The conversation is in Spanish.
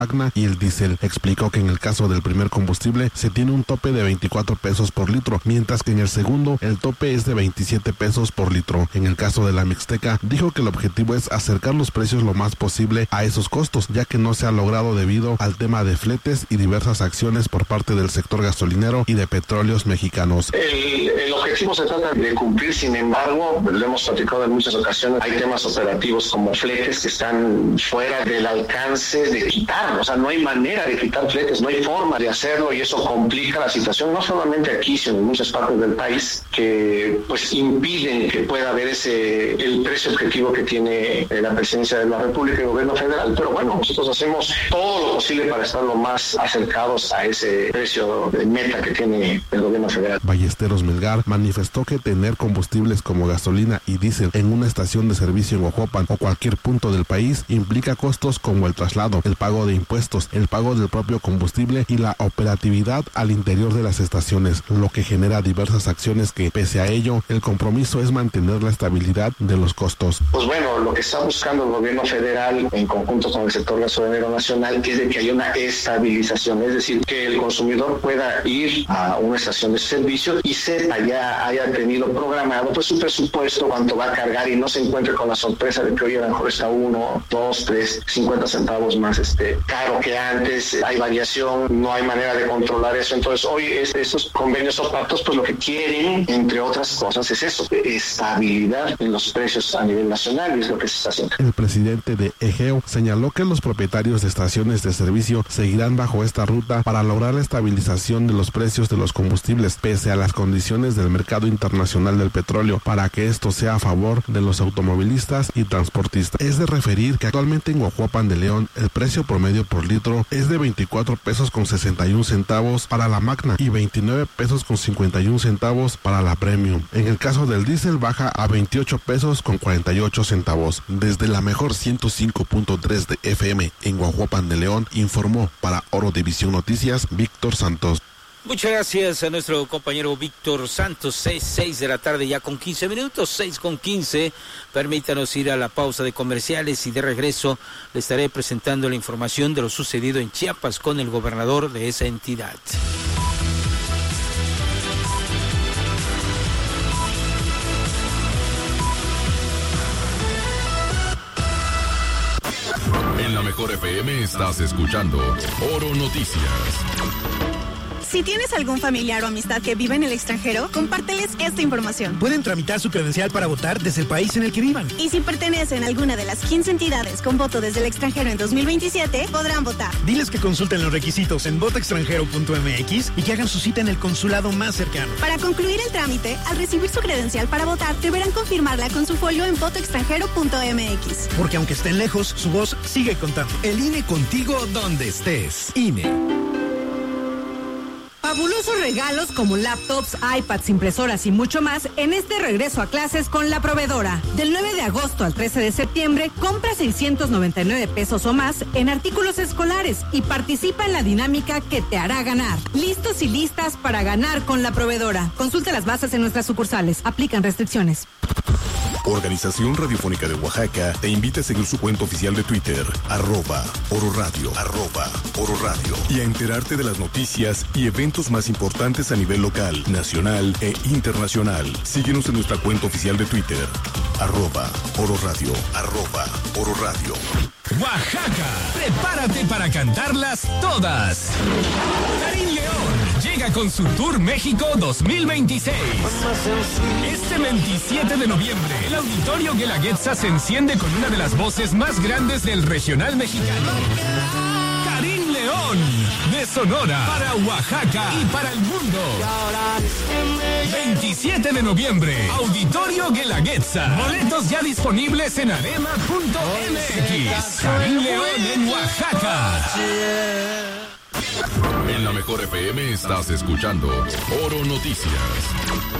Magna y el diésel. Explicó que en el caso del primer combustible se tiene un tope de 24 pesos por litro, mientras que en el segundo el tope es de 27 pesos por litro. En el caso de la Mixteca, dijo que el objetivo es acercar los precios lo más posible a esos costos, ya que no se ha logrado debido al tema de fletes y diversas acciones por parte del sector gasolinero y de petróleos mexicanos. El objetivo se trata de cumplir, sin embargo, lo hemos platicado en muchas ocasiones, hay temas operativos como fletes que están fuera del alcance de quitar, o sea, no hay manera de quitar fletes, no hay forma de hacerlo y eso complica la situación, no solamente aquí, sino en muchas partes del país, que pues impiden que pueda haber el precio objetivo que tiene la presidencia de la República y el gobierno federal, pero bueno, nosotros hacemos todo lo posible para estar lo más acercados a ese precio de meta que tiene el gobierno federal. Ballesteros Melgar manifestó que tener combustibles como gasolina y diésel en una estación de servicio en Ojopan o cualquier punto del país implica costos como el traslado, el pago de impuestos, el pago del propio combustible y la operatividad al interior de las estaciones, lo que genera diversas acciones que, pese a ello, el compromiso es mantener la estabilidad de los costos. Pues bueno, lo que está buscando el gobierno federal en conjunto con el sector gasolinero nacional es de que haya una estabilización, es decir, que el consumidor pueda ir a una estación de servicio y sepa, ya haya tenido programado pues su presupuesto, cuánto va a cargar y no se encuentre con la sorpresa de que hoy a lo mejor está 1, 2, 3, 50 centavos más caro que antes, hay variación, no hay manera de controlar eso. Entonces hoy esos convenios o pactos pues lo que quieren, entre otras cosas, es eso, estabilidad en los precios a nivel nacional, y es lo que se está haciendo. El presidente de Egeo señaló que los propietarios de estaciones de servicio seguirán bajo esta ruta para lograr la estabilización de los precios de los combustibles pese a las condiciones del mercado internacional del petróleo, para que esto sea a favor de los automovilistas y transportistas. Es de referir que actualmente en Ojoapan de León el precio promedio por litro es de 24 pesos con 61 centavos para la Magna y 29 pesos con 51 centavos para la Premium. En el caso del diésel baja a 28 pesos con 48 centavos. Desde la mejor 105.3 de FM en Ojoapan de León, informó para Oro División Noticias Víctor Santos. Muchas gracias a nuestro compañero Víctor Santos. 6 de la tarde ya con 15 minutos, 6:15. Permítanos ir a la pausa de comerciales y de regreso le estaré presentando la información de lo sucedido en Chiapas con el gobernador de esa entidad. En la mejor FM estás escuchando Oro Noticias. Si tienes algún familiar o amistad que vive en el extranjero, compárteles esta información. Pueden tramitar su credencial para votar desde el país en el que vivan. Y si pertenecen a alguna de las 15 entidades con voto desde el extranjero en 2027, podrán votar. Diles que consulten los requisitos en votoextranjero.mx y que hagan su cita en el consulado más cercano. Para concluir el trámite, al recibir su credencial para votar, deberán confirmarla con su folio en votoextranjero.mx. Porque aunque estén lejos, su voz sigue contando. El INE contigo donde estés. INE. Fabulosos regalos como laptops, iPads, impresoras y mucho más en este regreso a clases con La Proveedora. Del 9 de agosto al 13 de septiembre, compra 699 pesos o más en artículos escolares y participa en la dinámica que te hará ganar. Listos y listas para ganar con La Proveedora. Consulta las bases en nuestras sucursales. Aplican restricciones. Organización Radiofónica de Oaxaca te invita a seguir su cuenta oficial de Twitter, @Oro Radio, @Oro Radio, y a enterarte de las noticias y eventos más importantes a nivel local, nacional e internacional. Síguenos en nuestra cuenta oficial de Twitter, @Oro Radio, @Oro Radio. Oaxaca, prepárate para cantarlas todas. Karim León llega con su Tour México 2026. Este 27 de noviembre, el Auditorio Guelaguetza se enciende con una de las voces más grandes del regional mexicano. Karim León, de Sonora, para Oaxaca y para el mundo. 27 de noviembre, Auditorio Guelaguetza. Boletos ya disponibles en arema.mx. Karim León en Oaxaca. En la mejor FM estás escuchando Oro Noticias.